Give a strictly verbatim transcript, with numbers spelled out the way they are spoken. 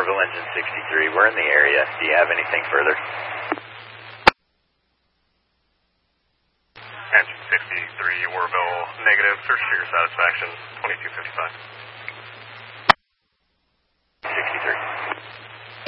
Oroville engine sixty-three, we're in the area. Do you have anything further? Engine sixty-three, Oroville, negative. Search to your satisfaction, twenty-two fifty-five.